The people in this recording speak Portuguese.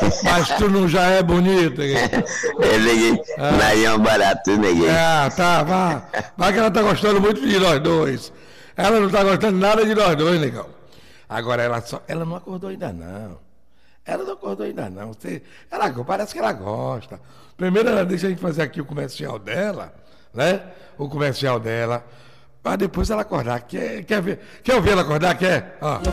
Mas tu não já é bonito, neguinho. Neguinho, Nainha é um barato, neguinho. Tá, vá. Vai que ela tá gostando muito de nós dois. Ela não tá gostando nada de nós dois, negão. Agora ela não acordou ainda não. Ela não acordou ainda não. Parece que ela gosta. Primeiro ela deixa a gente fazer aqui o comercial dela, né? O comercial dela. Para depois ela acordar. Quer ouvir ela acordar? Quer? Ó.